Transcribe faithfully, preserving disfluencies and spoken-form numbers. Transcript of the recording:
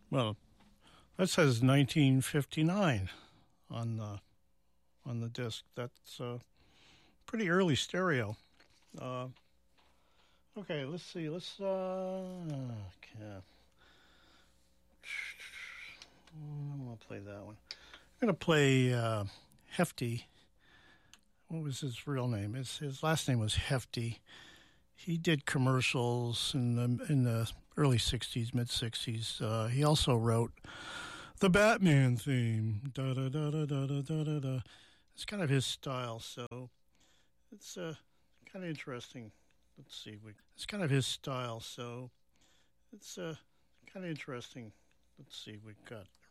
Well, that says nineteen fifty-nine on the on the disc. That's uh, pretty early stereo. Uh, okay, let's see. Let's uh, okay. I'm gonna play that one. I'm gonna play uh, Hefty. What was his real name? His his last name was Hefty. He did commercials in the in the early sixties, mid sixties. Uh, he also wrote the Batman theme. Da da da da da da da da. It's kind of his style, so it's uh, kind of interesting. Let's see. We, it's kind of his style, so it's uh, kind of interesting. Let's see. We've got